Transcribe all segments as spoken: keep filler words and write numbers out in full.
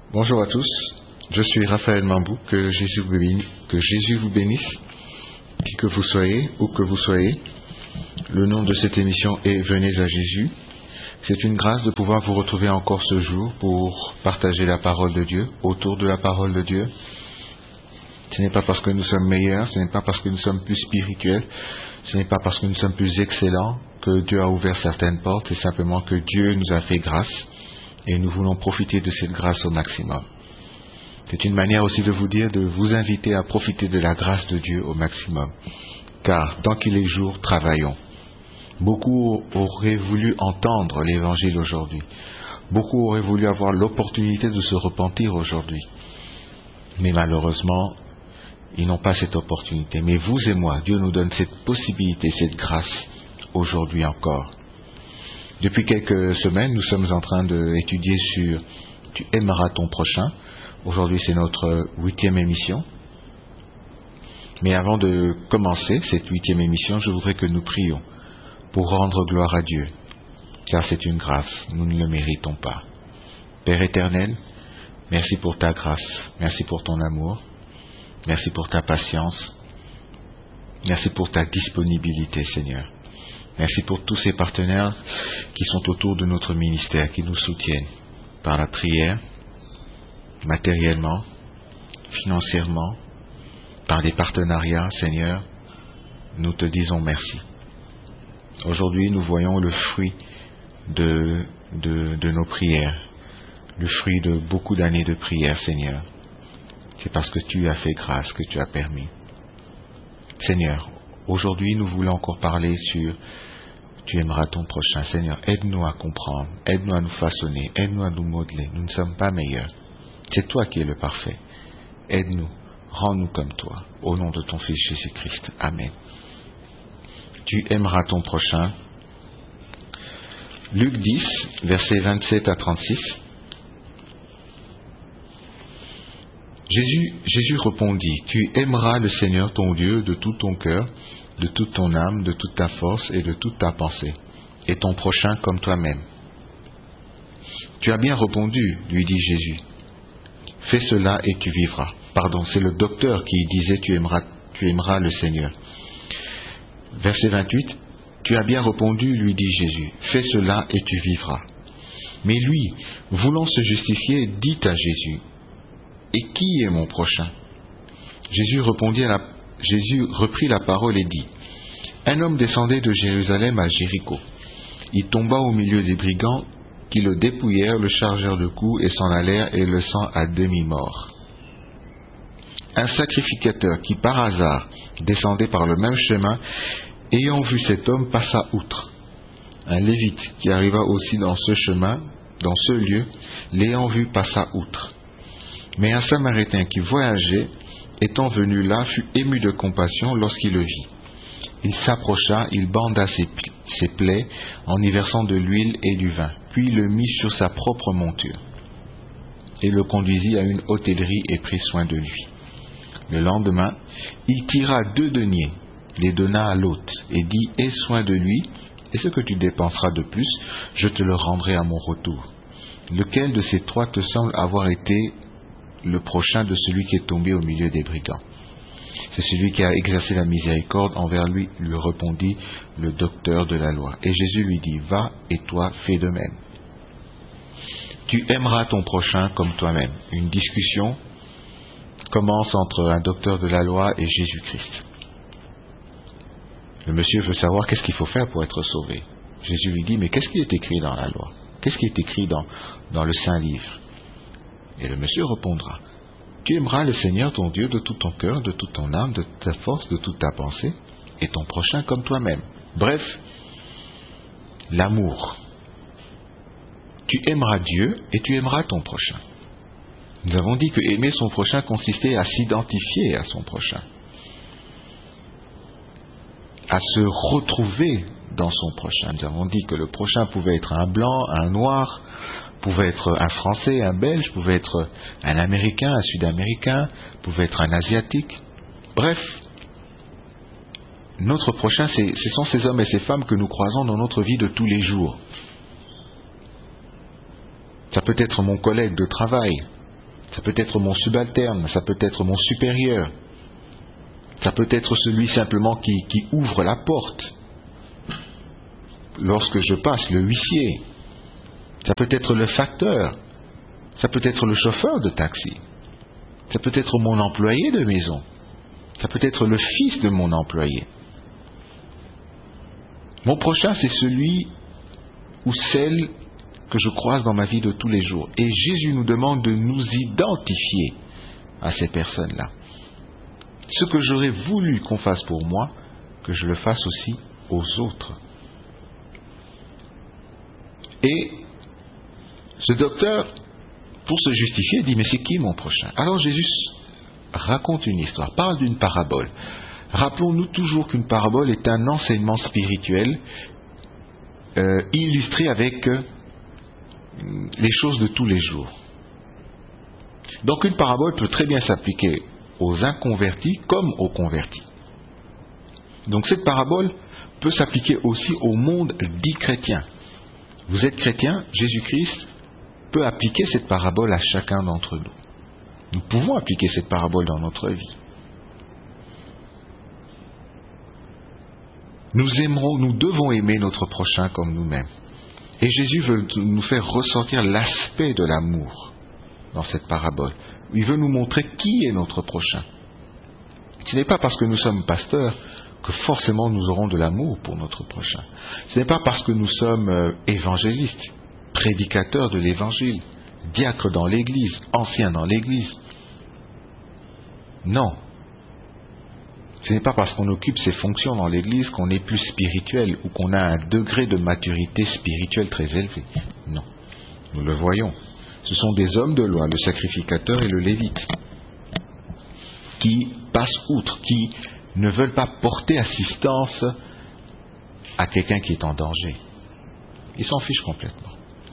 Bonjour à tous, je suis Raphaël Mambou, que Jésus vous bénisse, que Jésus vous bénisse, qui que vous soyez, où que vous soyez. Le nom de cette émission est Venez à Jésus. C'est une grâce de pouvoir vous retrouver encore ce jour pour partager la parole de Dieu, autour de la parole de Dieu. Ce n'est pas parce que nous sommes meilleurs, ce n'est pas parce que nous sommes plus spirituels, ce n'est pas parce que nous sommes plus excellents que Dieu a ouvert certaines portes, c'est simplement que Dieu nous a fait grâce et nous voulons profiter de cette grâce au maximum. C'est une manière aussi de vous dire, de vous inviter à profiter de la grâce de Dieu au maximum. Car tant qu'il est jour, travaillons. Beaucoup auraient voulu entendre l'évangile aujourd'hui. Beaucoup auraient voulu avoir l'opportunité de se repentir aujourd'hui. Mais malheureusement, ils n'ont pas cette opportunité. Mais vous et moi, Dieu nous donne cette possibilité, cette grâce, aujourd'hui encore. Depuis quelques semaines, nous sommes en train d'étudier sur « Tu aimeras ton prochain ». Aujourd'hui, c'est notre huitième émission. Mais avant de commencer cette huitième émission, je voudrais que nous prions pour rendre gloire à Dieu, car c'est une grâce, nous ne le méritons pas. Père éternel, merci pour ta grâce, merci pour ton amour, merci pour ta patience, merci pour ta disponibilité, Seigneur. Merci pour tous ces partenaires qui sont autour de notre ministère, qui nous soutiennent par la prière, matériellement, financièrement, par des partenariats, Seigneur. Nous te disons merci. Aujourd'hui, nous voyons le fruit de, de, de nos prières, le fruit de beaucoup d'années de prière, Seigneur. C'est parce que tu as fait grâce que tu as permis. Seigneur, aujourd'hui, nous voulons encore parler sur « Tu aimeras ton prochain ». Seigneur, aide-nous à comprendre, aide-nous à nous façonner, aide-nous à nous modeler. Nous ne sommes pas meilleurs. C'est toi qui es le parfait. Aide-nous, rends-nous comme toi. Au nom de ton Fils Jésus-Christ. Amen. Tu aimeras ton prochain. Luc dix, versets vingt-sept à trente-six. Jésus, Jésus répondit, « Tu aimeras le Seigneur ton Dieu de tout ton cœur, de toute ton âme, de toute ta force et de toute ta pensée, et ton prochain comme toi-même. » « Tu as bien répondu, lui dit Jésus. Fais cela et tu vivras. » Pardon, c'est le docteur qui disait « Tu aimeras, tu aimeras le Seigneur. » Verset vingt-huit. « Tu as bien répondu, lui dit Jésus. Fais cela et tu vivras. » Mais lui, voulant se justifier, dit à Jésus, « Et qui est mon prochain ?» Jésus répondit à la, Jésus reprit la parole et dit, « Un homme descendait de Jérusalem à Jéricho. Il tomba au milieu des brigands qui le dépouillèrent, le chargèrent de coups et s'en allèrent et le laissant à demi-mort. Un sacrificateur qui par hasard descendait par le même chemin, ayant vu cet homme, passa outre. Un lévite qui arriva aussi dans ce chemin, dans ce lieu, l'ayant vu, passa outre. Mais un Samaritain qui voyageait, étant venu là, fut ému de compassion lorsqu'il le vit. Il s'approcha, il banda ses, ses plaies en y versant de l'huile et du vin, puis le mit sur sa propre monture, et le conduisit à une hôtellerie et prit soin de lui. Le lendemain, il tira deux deniers, les donna à l'hôte, et dit, « Aie soin de lui, et ce que tu dépenseras de plus, je te le rendrai à mon retour. Lequel de ces trois te semble avoir été le prochain de celui qui est tombé au milieu des brigands? » C'est celui qui a exercé la miséricorde envers lui, lui répondit le docteur de la loi. Et Jésus lui dit, « Va, et toi, fais de même. » Tu aimeras ton prochain comme toi-même. Une discussion commence entre un docteur de la loi et Jésus-Christ. Le monsieur veut savoir qu'est-ce qu'il faut faire pour être sauvé. Jésus lui dit, « Mais qu'est-ce qui est écrit dans la loi? Qu'est-ce qui est écrit dans, dans le Saint-Livre » Et le monsieur répondra, « Tu aimeras le Seigneur ton Dieu de tout ton cœur, de toute ton âme, de toute ta force, de toute ta pensée, et ton prochain comme toi-même. » Bref, l'amour. Tu aimeras Dieu et tu aimeras ton prochain. Nous avons dit que aimer son prochain consistait à s'identifier à son prochain, à se retrouver dans son prochain. Nous avons dit que le prochain pouvait être un blanc, un noir, pouvait être un Français, un Belge, pouvait être un Américain, un Sud-Américain, pouvait être un Asiatique. Bref, notre prochain, c'est, ce sont ces hommes et ces femmes que nous croisons dans notre vie de tous les jours. Ça peut être mon collègue de travail, Ça peut être mon subalterne, ça peut être mon supérieur. Ça peut être celui simplement qui, qui ouvre la porte lorsque je passe, le huissier. Ça peut être le facteur. Ça peut être le chauffeur de taxi. Ça peut être mon employé de maison. Ça peut être le fils de mon employé. Mon prochain, c'est celui ou celle que je croise dans ma vie de tous les jours. Et Jésus nous demande de nous identifier à ces personnes-là. Ce que j'aurais voulu qu'on fasse pour moi, que je le fasse aussi aux autres. Et ce docteur, pour se justifier, dit, mais c'est qui mon prochain? Alors Jésus raconte une histoire, parle d'une parabole. Rappelons-nous toujours qu'une parabole est un enseignement spirituel euh, illustré avec euh, les choses de tous les jours. Donc une parabole peut très bien s'appliquer aux inconvertis comme aux convertis. Donc cette parabole peut s'appliquer aussi au monde dit chrétien. Vous êtes chrétien, Jésus-Christ peut appliquer cette parabole à chacun d'entre nous. Nous pouvons appliquer cette parabole dans notre vie. Nous aimerons, nous devons aimer notre prochain comme nous-mêmes. Et Jésus veut nous faire ressentir l'aspect de l'amour dans cette parabole. Il veut nous montrer qui est notre prochain. Ce n'est pas parce que nous sommes pasteurs que forcément nous aurons de l'amour pour notre prochain. Ce n'est pas parce que nous sommes euh, évangélistes, prédicateurs de l'évangile, diacres dans l'église, anciens dans l'église. Non. Ce n'est pas parce qu'on occupe ces fonctions dans l'église qu'on est plus spirituel ou qu'on a un degré de maturité spirituelle très élevé. Non. Nous le voyons. Ce sont des hommes de loi, le sacrificateur et le lévite, qui passent outre, qui ne veulent pas porter assistance à quelqu'un qui est en danger. Ils s'en fichent complètement.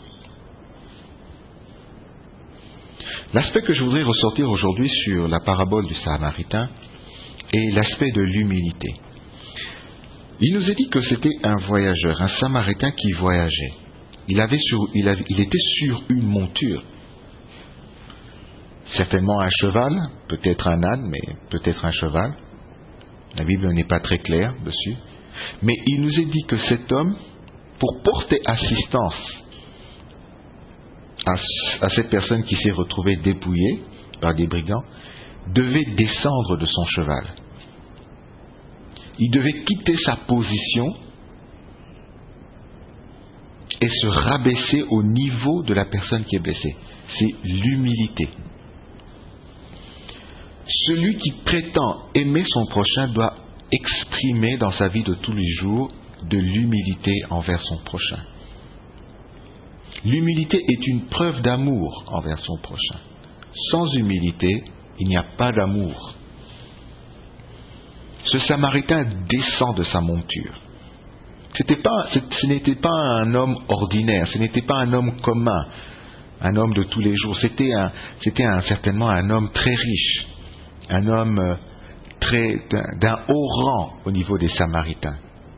L'aspect que je voudrais ressortir aujourd'hui sur la parabole du Samaritain est l'aspect de l'humilité. Il nous est dit que c'était un voyageur, un Samaritain qui voyageait. Il, avait sur, il, avait, il était sur une monture. Certainement un cheval, peut-être un âne, mais peut-être un cheval. La Bible n'est pas très claire dessus. Mais il nous est dit que cet homme, pour porter assistance à, à cette personne qui s'est retrouvée dépouillée par des brigands, devait descendre de son cheval. Il devait quitter sa position et se rabaisser au niveau de la personne qui est blessée. C'est l'humilité. Celui qui prétend aimer son prochain doit exprimer dans sa vie de tous les jours de l'humilité envers son prochain. L'humilité est une preuve d'amour envers son prochain. Sans humilité, il n'y a pas d'amour. Ce Samaritain descend de sa monture. C'était pas, ce n'était pas un homme ordinaire, ce n'était pas un homme commun, un homme de tous les jours. C'était, un, c'était un, certainement un homme très riche, un homme très, d'un, d'un haut rang au niveau des Samaritains.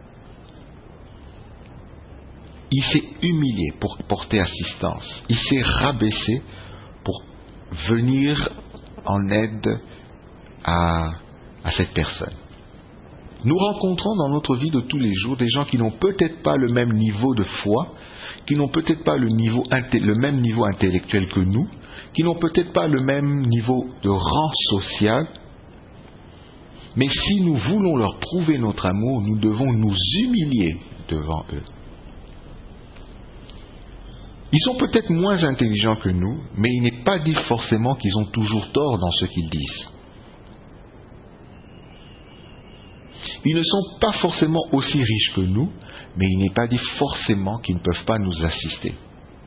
Il s'est humilié pour porter assistance. Il s'est rabaissé pour venir en aide à, à cette personne. Nous rencontrons dans notre vie de tous les jours des gens qui n'ont peut-être pas le même niveau de foi, qui n'ont peut-être pas le, niveau, le même niveau intellectuel que nous, qui n'ont peut-être pas le même niveau de rang social, mais si nous voulons leur prouver notre amour, nous devons nous humilier devant eux. Ils sont peut-être moins intelligents que nous, mais il n'est pas dit forcément qu'ils ont toujours tort dans ce qu'ils disent. Ils ne sont pas forcément aussi riches que nous, mais il n'est pas dit forcément qu'ils ne peuvent pas nous assister.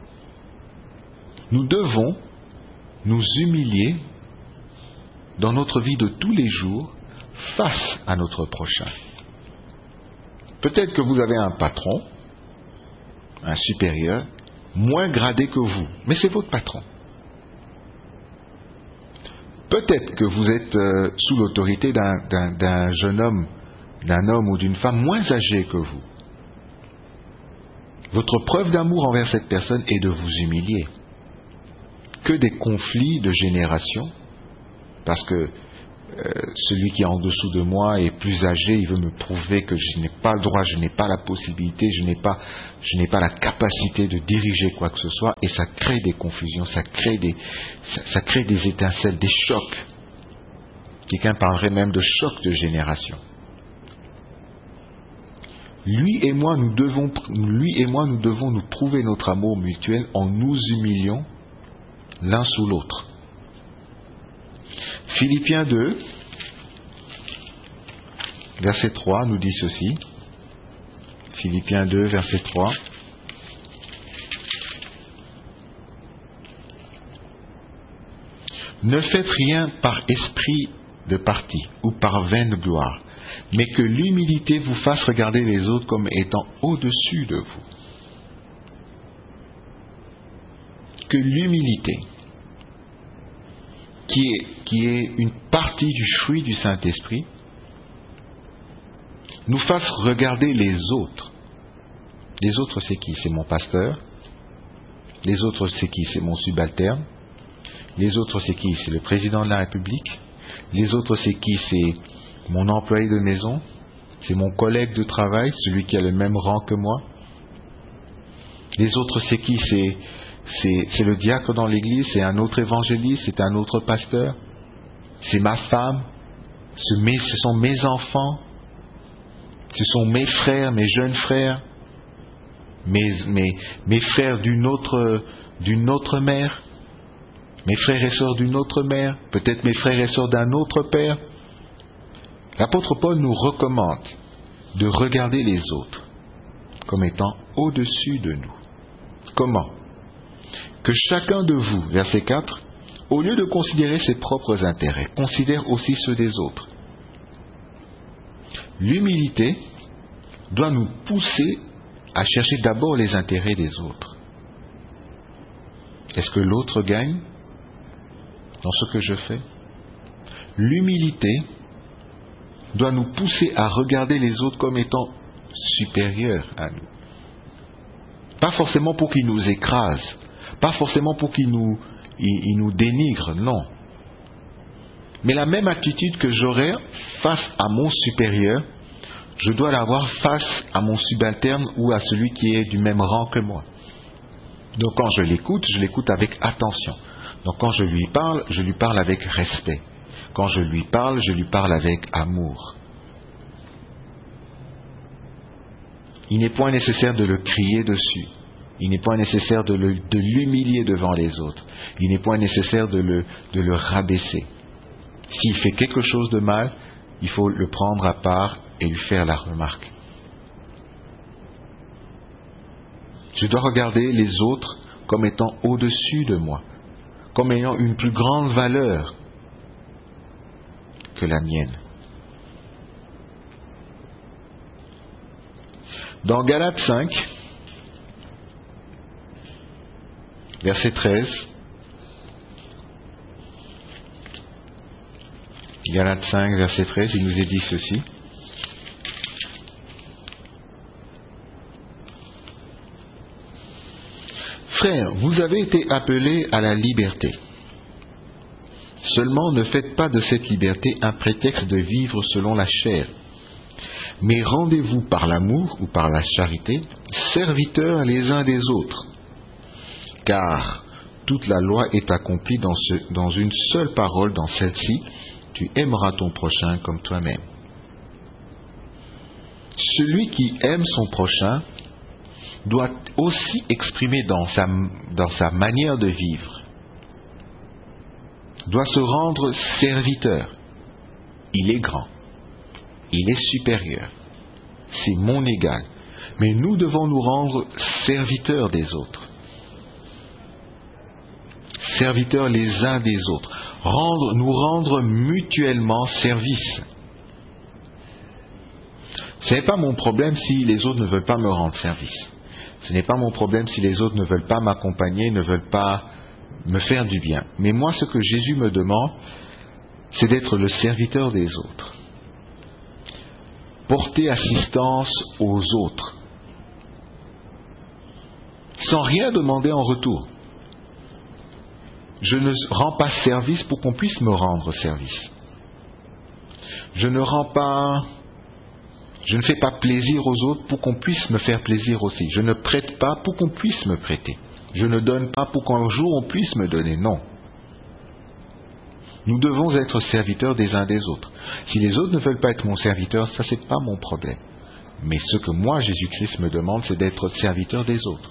Nous devons nous humilier dans notre vie de tous les jours face à notre prochain. Peut-être que vous avez un patron, un supérieur, moins gradé que vous, mais c'est votre patron. Peut-être que vous êtes euh, sous l'autorité d'un, d'un, d'un jeune homme, d'un homme ou d'une femme moins âgé que vous. Votre preuve d'amour envers cette personne est de vous humilier. que des conflits de génération, parce que euh, celui qui est en dessous de moi est plus âgé, il veut me prouver que je n'ai pas le droit, je n'ai pas la possibilité, je n'ai pas, je n'ai pas la capacité de diriger quoi que ce soit, et ça crée des confusions, ça crée des, ça, ça crée des étincelles, des chocs. Quelqu'un parlerait même de choc de génération. Lui et moi, nous devons, lui et moi, nous devons nous prouver notre amour mutuel en nous humiliant l'un sous l'autre. Philippiens deux, verset trois, nous dit ceci. Philippiens deux, verset trois. Ne faites rien par esprit de parti ou par vaine gloire, mais que l'humilité vous fasse regarder les autres comme étant au-dessus de vous. Que l'humilité, qui est, qui est une partie du fruit du Saint-Esprit, nous fasse regarder les autres. Les autres, c'est qui? C'est mon pasteur. Les autres, c'est qui? C'est mon subalterne. Les autres, c'est qui? C'est le président de la République. Les autres, c'est qui? C'est mon employé de maison. C'est mon collègue de travail, celui qui a le même rang que moi. Les autres, c'est qui? C'est, c'est, c'est le diacre dans l'église, c'est un autre évangéliste, c'est un autre pasteur. C'est ma femme. Ce, mes, ce sont mes enfants. Ce sont mes frères, mes jeunes frères. Mes, mes, mes frères d'une autre, d'une autre mère. Mes frères et sœurs d'une autre mère, peut-être mes frères et sœurs d'un autre père. L'apôtre Paul nous recommande de regarder les autres comme étant au-dessus de nous. Comment? Que chacun de vous, verset quatre, au lieu de considérer ses propres intérêts, considère aussi ceux des autres. L'humilité doit nous pousser à chercher d'abord les intérêts des autres. Est-ce que l'autre gagne dans ce que je fais? L'humilité doit nous pousser à regarder les autres comme étant supérieurs à nous. Pas forcément pour qu'ils nous écrasent, pas forcément pour qu'ils nous, ils, ils nous dénigrent, non. Mais la même attitude que j'aurai face à mon supérieur, je dois l'avoir face à mon subalterne ou à celui qui est du même rang que moi. Donc quand je l'écoute, je l'écoute avec attention. Donc quand je lui parle, je lui parle avec respect. Quand je lui parle, je lui parle avec amour. Il n'est point nécessaire de le crier dessus. Il n'est point nécessaire de, le, de l'humilier devant les autres. Il n'est point nécessaire de le, de le rabaisser. S'il fait quelque chose de mal, il faut le prendre à part et lui faire la remarque. Je dois regarder les autres comme étant au-dessus de moi, comme ayant une plus grande valeur que la mienne. Dans Galates cinq, verset treize, Galates cinq, verset treize, il nous est dit ceci. Frères, vous avez été appelés à la liberté. Seulement ne faites pas de cette liberté un prétexte de vivre selon la chair, mais rendez-vous par l'amour ou par la charité, serviteurs les uns des autres. Car toute la loi est accomplie dans, ce, dans une seule parole, dans celle-ci, tu aimeras ton prochain comme toi-même. Celui qui aime son prochain doit aussi exprimer dans sa, dans sa manière de vivre, doit se rendre serviteur. Il est grand, il est supérieur, c'est mon égal, mais nous devons nous rendre serviteurs des autres, serviteurs les uns des autres, rendre, nous rendre mutuellement service. Ce n'est pas mon problème si les autres ne veulent pas me rendre service. Ce n'est pas mon problème si les autres ne veulent pas m'accompagner, ne veulent pas me faire du bien. Mais moi, ce que Jésus me demande, c'est d'être le serviteur des autres. Porter assistance aux autres. Sans rien demander en retour. Je ne rends pas service pour qu'on puisse me rendre service. Je ne rends pas, je ne fais pas plaisir aux autres pour qu'on puisse me faire plaisir aussi. Je ne prête pas pour qu'on puisse me prêter. Je ne donne pas pour qu'un jour on puisse me donner. Non. Nous devons être serviteurs des uns des autres. Si les autres ne veulent pas être mon serviteur, ça c'est pas mon problème. Mais ce que moi, Jésus-Christ, me demande, c'est d'être serviteur des autres.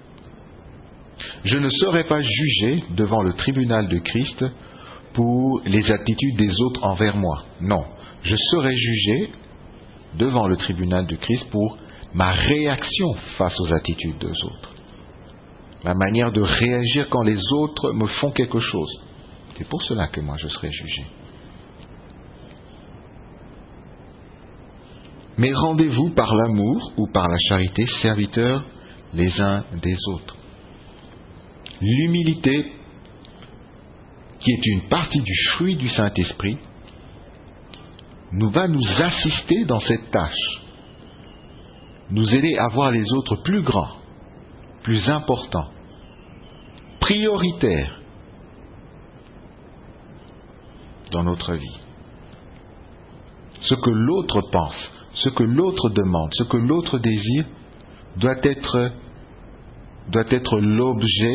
Je ne serai pas jugé devant le tribunal de Christ pour les attitudes des autres envers moi. Non. Je serai jugé devant le tribunal de Christ pour ma réaction face aux attitudes des autres. Ma manière de réagir quand les autres me font quelque chose. C'est pour cela que moi je serai jugé. Mais rendez-vous par l'amour ou par la charité serviteurs les uns des autres. L'humilité, qui est une partie du fruit du Saint-Esprit, nous va nous assister dans cette tâche, nous aider à voir les autres plus grands, plus importants, prioritaires dans notre vie. Ce que l'autre pense, ce que l'autre demande, ce que l'autre désire, doit être, doit être l'objet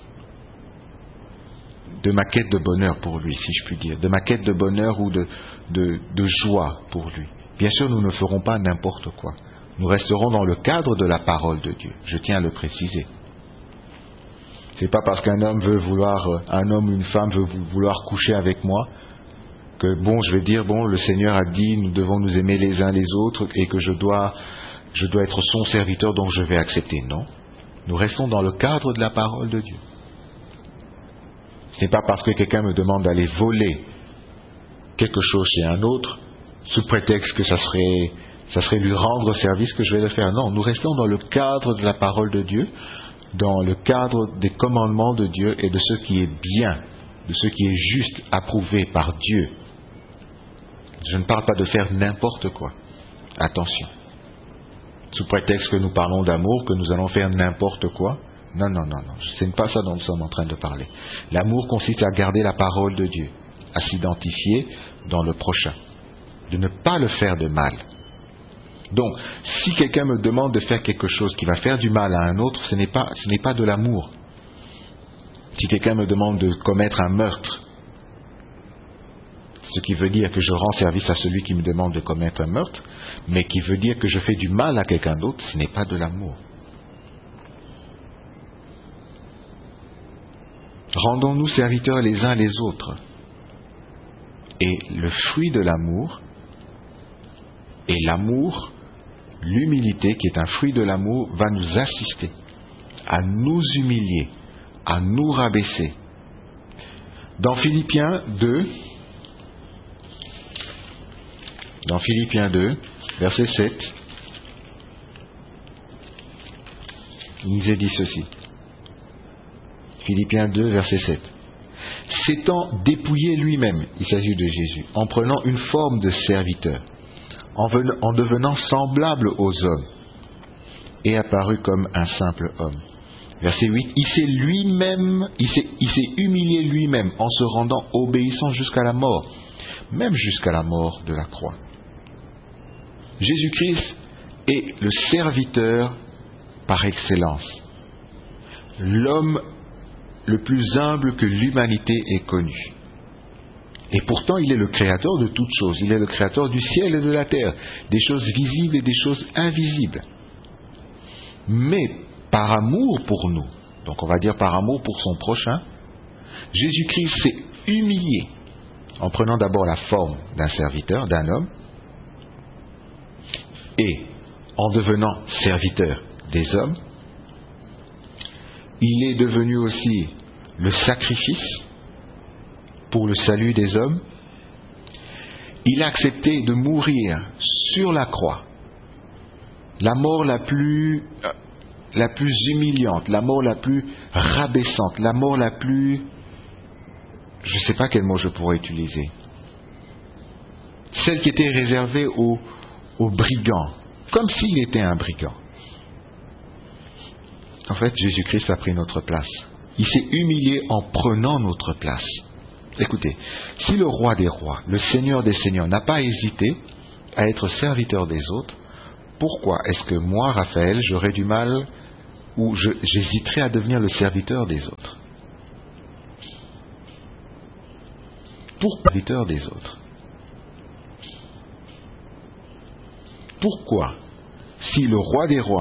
de ma quête de bonheur pour lui, si je puis dire, de ma quête de bonheur ou de, de, de joie pour lui. Bien sûr, nous ne ferons pas n'importe quoi. Nous resterons dans le cadre de la parole de Dieu. Je tiens à le préciser. C'est pas parce qu'un homme veut vouloir, un homme ou une femme veut vouloir coucher avec moi que, bon, je vais dire, bon, le Seigneur a dit, nous devons nous aimer les uns les autres et que je dois, je dois être son serviteur, donc je vais accepter. Non. Nous restons dans le cadre de la parole de Dieu. Ce n'est pas parce que quelqu'un me demande d'aller voler quelque chose chez un autre, sous prétexte que ça serait, ça serait lui rendre service, que je vais le faire. Non, nous restons dans le cadre de la parole de Dieu, dans le cadre des commandements de Dieu et de ce qui est bien, de ce qui est juste, approuvé par Dieu. Je ne parle pas de faire n'importe quoi. Attention. Sous prétexte que nous parlons d'amour, que nous allons faire n'importe quoi. Non, non, non, non. Ce n'est pas ça dont nous sommes en train de parler. L'amour consiste à garder la parole de Dieu, à s'identifier dans le prochain, de ne pas le faire de mal. Donc, si quelqu'un me demande de faire quelque chose qui va faire du mal à un autre, ce n'est pas, ce n'est pas de l'amour. Si quelqu'un me demande de commettre un meurtre, ce qui veut dire que je rends service à celui qui me demande de commettre un meurtre, mais qui veut dire que je fais du mal à quelqu'un d'autre, ce n'est pas de l'amour. Rendons-nous serviteurs les uns les autres. Et le fruit de l'amour, et l'amour, l'humilité qui est un fruit de l'amour, va nous assister à nous humilier, à nous rabaisser. Dans Philippiens deux, dans Philippiens deux, verset sept, il nous est dit ceci. Philippiens deux, verset sept. S'étant dépouillé lui-même, il s'agit de Jésus, en prenant une forme de serviteur, en, venant, en devenant semblable aux hommes, et apparu comme un simple homme. Verset huit, il s'est lui-même, il s'est, il s'est humilié lui-même en se rendant obéissant jusqu'à la mort, même jusqu'à la mort de la croix. Jésus-Christ est le serviteur par excellence, l'homme le plus humble que l'humanité ait connu. Et pourtant, il est le créateur de toutes choses. Il est le créateur du ciel et de la terre, des choses visibles et des choses invisibles. Mais par amour pour nous, donc on va dire par amour pour son prochain, Jésus-Christ s'est humilié en prenant d'abord la forme d'un serviteur, d'un homme, et en devenant serviteur des hommes, il est devenu aussi le sacrifice pour le salut des hommes. Il a accepté de mourir sur la croix, la mort la plus, la plus humiliante, la mort la plus rabaissante, la mort la plus... Je ne sais pas quel mot je pourrais utiliser. Celle qui était réservée aux, aux brigands, comme s'il était un brigand. En fait, Jésus-Christ a pris notre place. Il s'est humilié en prenant notre place. Écoutez, si le roi des rois, le seigneur des seigneurs, n'a pas hésité à être serviteur des autres, pourquoi est-ce que moi, Raphaël, j'aurais du mal ou je, j'hésiterais à devenir le serviteur des autres? Pourquoi serviteur des autres? Pourquoi, si le roi des rois